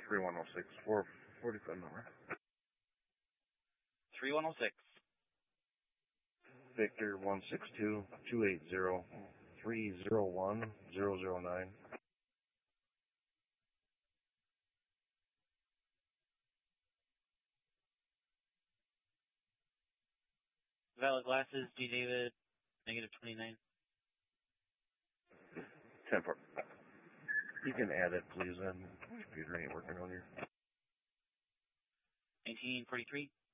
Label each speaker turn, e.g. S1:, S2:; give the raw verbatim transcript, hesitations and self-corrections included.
S1: three one oh six, four forty-five number.
S2: three one oh six.
S1: Victor one six two, two eight zero, three zero one, zero zero nine.
S2: Valid glasses, G. David, negative twenty-nine.
S1: ten four. You can add it, please, and computer ain't working on you.
S2: nineteen forty-three.